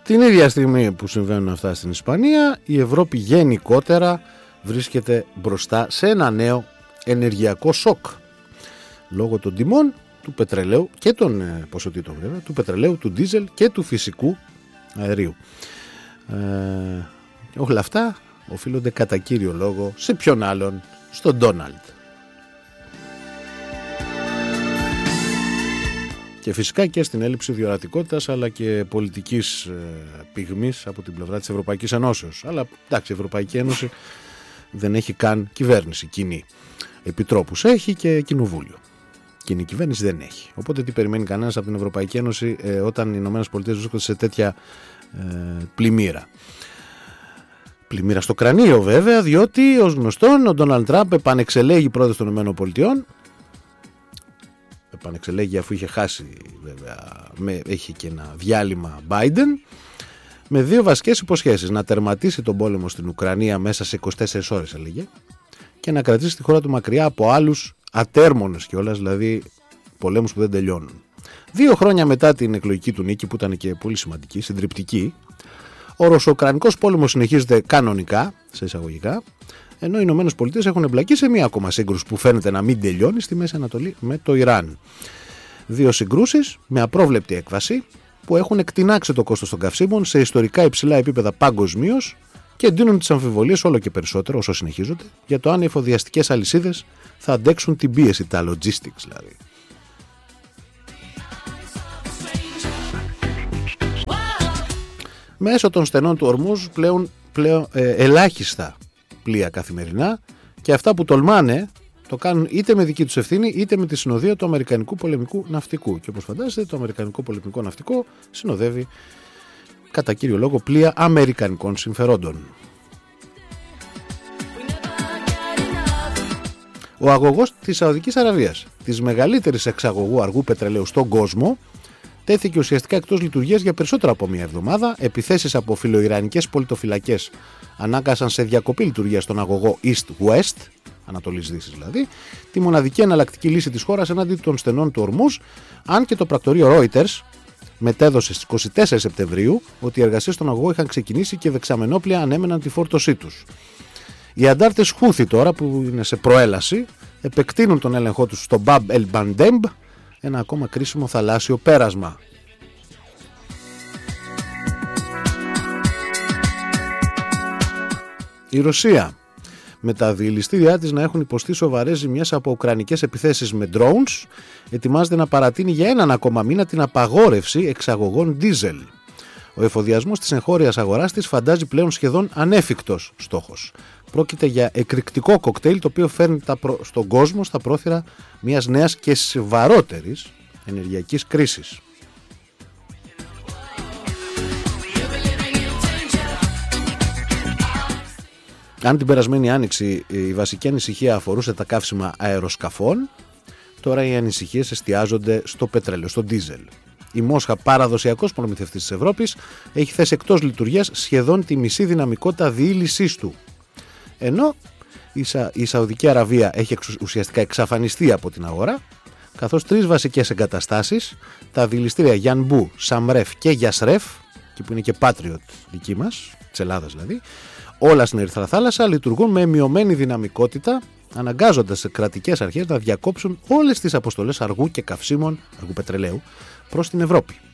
Την ίδια στιγμή που συμβαίνουν αυτά στην Ισπανία, η Ευρώπη γενικότερα βρίσκεται μπροστά σε ένα νέο ενεργειακό σοκ λόγω των τιμών του πετρελαίου και των ποσοτήτων βέβαια, του πετρελαίου, του ντίζελ και του φυσικού αερίου. Όλα αυτά οφείλονται κατά κύριο λόγο σε ποιον άλλον, στον Ντόναλντ. Και φυσικά και στην έλλειψη διορατικότητας αλλά και πολιτικής πυγμής από την πλευρά της Ευρωπαϊκής Ενώσεως. Αλλά εντάξει, η Ευρωπαϊκή Ένωση δεν έχει καν κυβέρνηση κοινή. Επιτρόπους έχει και κοινοβούλιο. Κοινή κυβέρνηση δεν έχει. Οπότε τι περιμένει κανένας από την Ευρωπαϊκή Ένωση όταν οι ΗΠΑ βρίσκονται σε τέτοια πλημμύρα. Πλημμύρα στο κρανίο βέβαια, διότι ως γνωστόν ο Ντόναλντ Τραμπ επανεξελέγει πρόεδρος των ΗΠΑ. Επανεξελέγει αφού είχε χάσει βέβαια, έχει και ένα διάλειμμα Biden, με δύο βασικές υποσχέσεις: να τερματίσει τον πόλεμο στην Ουκρανία μέσα σε 24 ώρες έλεγε, και να κρατήσει τη χώρα του μακριά από άλλους ατέρμονες κιόλας, δηλαδή πολέμους που δεν τελειώνουν. 2 χρόνια μετά την εκλογική του νίκη, που ήταν και πολύ σημαντική, συντριπτική, ο Ρωσο-Ουκρανικός πόλεμος συνεχίζεται κανονικά, σε εισαγωγικά, ενώ οι Ηνωμένες Πολιτείες έχουν εμπλακεί σε μία ακόμα σύγκρουση που φαίνεται να μην τελειώνει στη Μέση Ανατολή με το Ιράν. 2 συγκρούσεις με απρόβλεπτη έκβαση που έχουν εκτινάξει το κόστος των καυσίμων σε ιστορικά υψηλά επίπεδα παγκοσμίως και εντείνουν τις αμφιβολίες όλο και περισσότερο όσο συνεχίζονται για το αν οι εφοδιαστικές αλυσίδες θα αντέξουν την πίεση, τα logistics δηλαδή. Μέσω των στενών του Ορμούζ πλέον ελάχιστα πλοία καθημερινά, και αυτά που τολμάνε το κάνουν είτε με δική τους ευθύνη είτε με τη συνοδεία του Αμερικανικού πολεμικού ναυτικού. Και όπως φαντάζεστε, το Αμερικανικό πολεμικό ναυτικό συνοδεύει κατά κύριο λόγο πλοία αμερικανικών συμφερόντων. Ο αγωγός της Σαουδικής Αραβίας, της μεγαλύτερης εξαγωγού αργού πετρελαίου στον κόσμο, τέθηκε ουσιαστικά εκτός λειτουργίας για περισσότερο από μία εβδομάδα. Επιθέσεις από φιλοϊρανικές πολιτοφυλακές ανάγκασαν σε διακοπή λειτουργίας στον αγωγό East-West, Ανατολής Δύσης δηλαδή, τη μοναδική εναλλακτική λύση της χώρας εναντί των στενών του Ορμούζ, αν και το πρακτορείο Reuters μετέδωσε στις 24 Σεπτεμβρίου ότι οι εργασίες στον αγωγό είχαν ξεκινήσει και δεξαμενόπλια ανέμεναν τη φόρτωσή τους. Οι αντάρτες Χούθι τώρα, που είναι σε προέλαση, επεκτείνουν τον έλεγχό τους στο Bab el Bandeb, ένα ακόμα κρίσιμο θαλάσσιο πέρασμα. Η Ρωσία, με τα διελιστήριά της να έχουν υποστεί σοβαρές ζημιές από ουκρανικές επιθέσεις με drones, ετοιμάζεται να παρατείνει για έναν ακόμα μήνα την απαγόρευση εξαγωγών ντίζελ. Ο εφοδιασμός της εγχώριας αγοράς της φαντάζει πλέον σχεδόν ανέφικτος στόχος. Πρόκειται για εκρηκτικό κοκτέιλ το οποίο φέρνει στον κόσμο στα πρόθυρα μιας νέας και σοβαρότερης ενεργειακής κρίσης. Αν την περασμένη άνοιξη η βασική ανησυχία αφορούσε τα καύσιμα αεροσκαφών, τώρα οι ανησυχίες εστιάζονται στο πετρέλαιο, στο ντίζελ. Η Μόσχα, παραδοσιακός προμηθευτής της Ευρώπης, έχει θέσει εκτός λειτουργίας σχεδόν τη μισή δυναμικότητα διήλυσής του. Ενώ η Σαουδική Αραβία έχει ουσιαστικά εξαφανιστεί από την αγορά, καθώς 3 βασικές εγκαταστάσεις, τα διηλιστήρια Γιανμπού, Σαμρέφ και Γιασρέφ, και που είναι και Patriot δική μας, της Ελλάδας δηλαδή, όλα στην Ερυθρά Θάλασσα, λειτουργούν με μειωμένη δυναμικότητα, αναγκάζοντας κρατικές αρχές να διακόψουν όλες τις αποστολές αργού και καυσίμων, αργού πετρελαίου, προς την Ευρώπη.